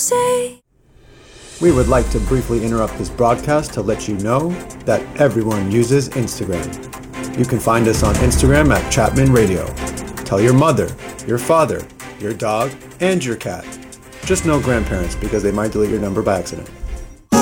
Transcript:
say. We would like to briefly interrupt this broadcast to let you know that everyone uses Instagram. You can find us on Instagram at Chapman Radio. Tell your mother, your father, your dog, and your cat. Just no grandparents because they might delete your number by accident.